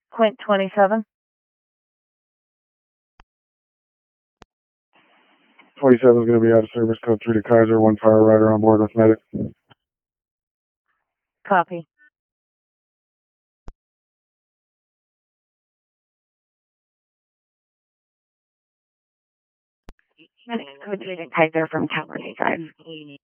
Quint 27. 27 is going to be out of service. Code 3 to Kaiser. One fire rider on board with medic. Copy. Code 3 to Kaiser from Tower 3 Drive.